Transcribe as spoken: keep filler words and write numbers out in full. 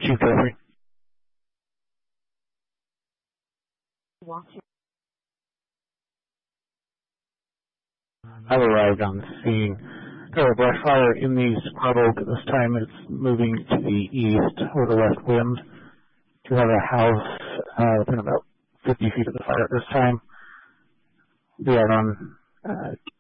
Chief Jeffrey. I've arrived on the scene. Got a brush fire in the scrub oak at this time. It's moving to the east or the west wind. To have a house uh, within about fifty feet of the fire at this time. We are on uh,